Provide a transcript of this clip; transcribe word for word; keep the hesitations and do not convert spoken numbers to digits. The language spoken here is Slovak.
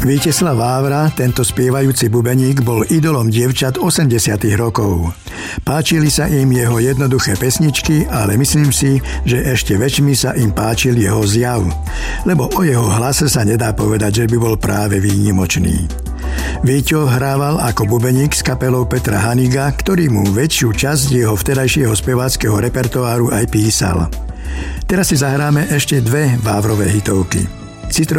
Víteslav Vávra, tento spievajúci bubeník, bol idolom dievčat osemdesiatych rokov. Páčili sa im jeho jednoduché pesničky, ale myslím si, že ešte väčšmi sa im páčil jeho zjav, lebo o jeho hlase sa nedá povedať, že by bol práve výnimočný. Víťo hrával ako bubeník s kapelou Petra Haniga, ktorý mu väčšiu časť jeho vtedajšieho speváckeho repertoáru aj písal. Teraz si zahráme ešte dve Vávrové hitovky.